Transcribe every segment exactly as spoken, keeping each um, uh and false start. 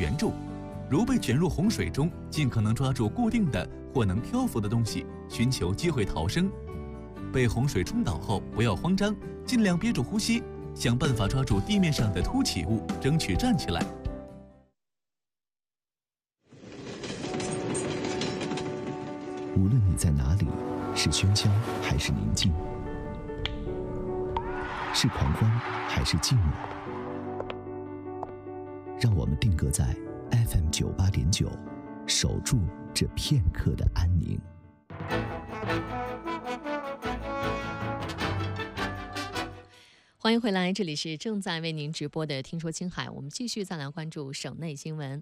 援助。如被卷入洪水中，尽可能抓住固定的或能漂浮的东西，寻求机会逃生。被洪水冲倒后，不要慌张，尽量憋住呼吸，想办法抓住地面上的凸起物，争取站起来。 无论你在哪里，是喧嚣还是宁静，是狂欢还是寂寞，让我们定格在 F M 九八点九，守住这片刻的安宁。 欢迎回来，这里是正在为您直播的《听说青海》，我们继续再来关注省内新闻。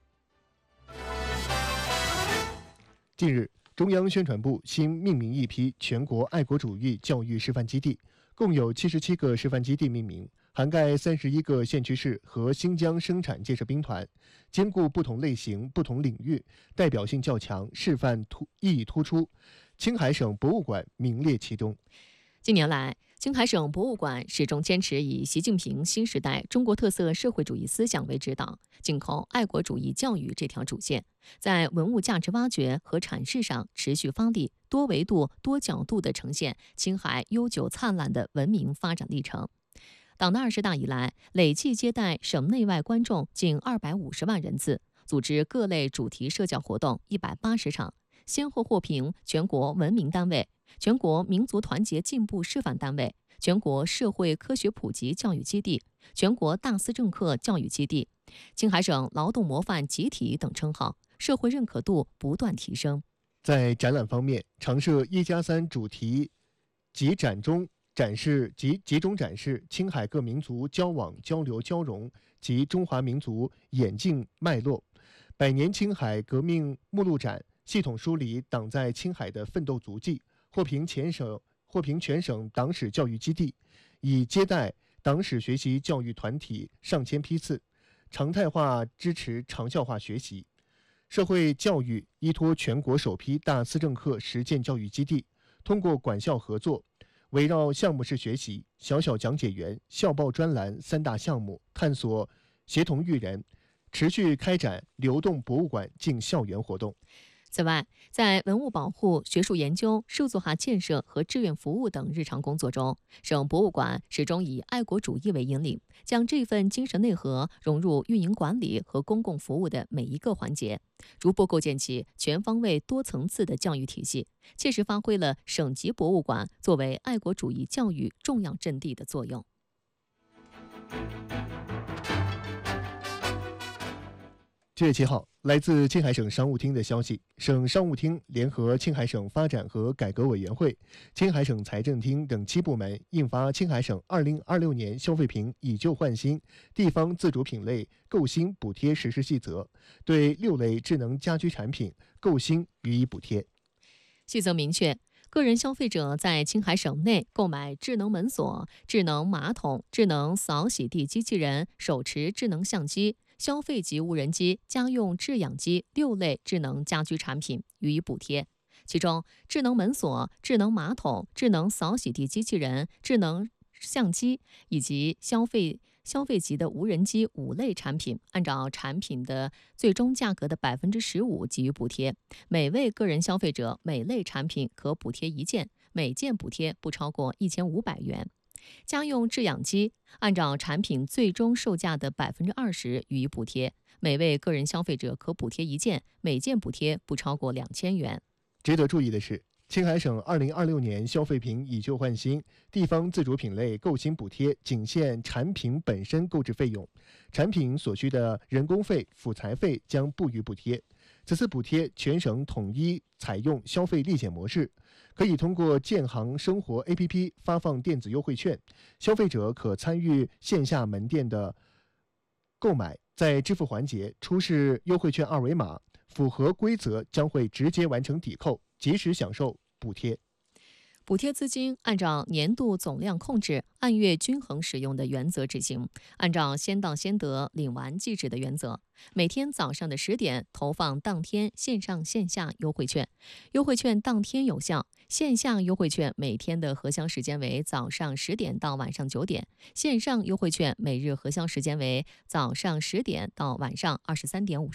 近日，中央宣传部新命名一批全国爱国主义教育示范基地，共有七十七个示范基地命名，涵盖三十一个县区市和新疆生产建设兵团，兼顾不同类型、不同领域，代表性较强，示范突意义突出。青海省博物馆名列其中。 近年来，青海省博物馆始终坚持以习近平新时代中国特色社会主义思想为指导，紧扣爱国主义教育这条主线，在文物价值挖掘和阐释上持续发力，多维度、多角度地呈现青海悠久灿烂的文明发展历程。党的二十大以来，累计接待省内外观众近二百五十万人次，组织各类主题社教活动一百八十场，先后获评全国文明单位、全国民族团结进步示范单位、全国社会科学普及教育基地、全国大思政课教育基地、青海省劳动模范集体等称号，社会认可度不断提升。 在展览方面，常设一加三主题集展中展示及集中展示青海各民族交往交流交融及中华民族演进脉络，百年青海革命目录展系统梳理党在青海的奋斗足迹，获评全省获评全省党史教育基地，已接待党史学习教育团体上千批次，常态化支持长效化学习。社会教育依托全国首批大思政课实践教育基地，通过管校合作，围绕项目式学习、小小讲解员、校报专栏三大项目，探索协同育人，持续开展流动博物馆进校园活动。 此外，在文物保护、学术研究、数字化建设和志愿服务等日常工作中，省博物馆始终以爱国主义为引领，将这份精神内核融入运营管理和公共服务的每一个环节，逐步构建起全方位、多层次的教育体系，切实发挥了省级博物馆作为爱国主义教育重要阵地的作用。 七月七号，来自青海省商务厅的消息，省商务厅联合青海省发展和改革委员会、青海省财政厅等七部门印发《青海省二零二六年消费品以旧换新地方自主品类购新补贴实施细则》，对六类智能家居产品购新予以补贴。 细则明确，个人消费者在青海省内购买智能门锁、智能马桶、智能扫洗地机器人、手持智能相机、消费级无人机、家用制氧机六类智能家居产品予以补贴。其中，智能门锁、智能马桶、智能扫洗地机器人、智能相机以及消费消费级的无人机五类产品，按照产品的最终价格的百分之十五给予补贴。每位个人消费者每类产品可补贴一件，每件补贴不超过一千五百元。家用制氧机按照产品最终售价的百分之二十予以补贴，每位个人消费者可补贴一件，每件补贴不超过两千元。 值得注意的是，青海省二零二六年消费品以旧换新地方自主品类购新补贴仅限产品本身购置费用，产品所需的人工费、辅材费将不予补贴。此次补贴全省统一采用消费立减模式，可以通过建行生活 A P P 发放电子优惠券，消费者可参与线下门店的购买，在支付环节出示优惠券二维码，符合规则将会直接完成抵扣，及时享受补贴。 补贴资金按照年度总量控制、按月均衡使用的原则执行，按照先到先得、领完即止的原则，每天早上的十点投放当天线上线下优惠券，优惠券当天有效。线下优惠券每天的核销时间为早上十点到晚上九点，线上优惠券每日核销时间为早上十点到晚上二十三点五十。